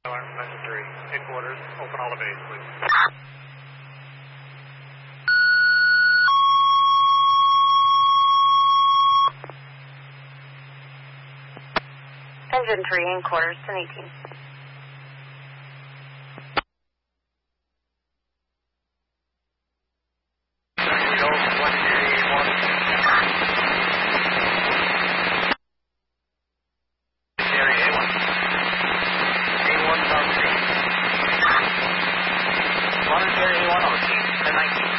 Engine 3, headquarters, open all the bays, please. Engine 3, in quarters, 1018. Voluntary A1 over 1019.